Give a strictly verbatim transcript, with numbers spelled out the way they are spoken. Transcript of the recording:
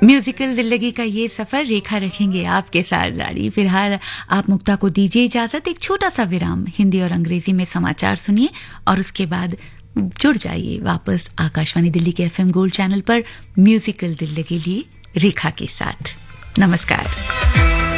Musical दिल्लगी का ये सफर रेखा रखेंगे आपके साथ जारी। फिलहाल आप मुक्ता को दीजिए इजाजत। एक छोटा सा विराम, हिंदी और अंग्रेजी में समाचार सुनिए और उसके बाद जुड़ जाइए वापस आकाशवाणी दिल्ली के एफएम गोल्ड चैनल पर म्यूजिकल दिल्लगी लिए रेखा के साथ। नमस्कार।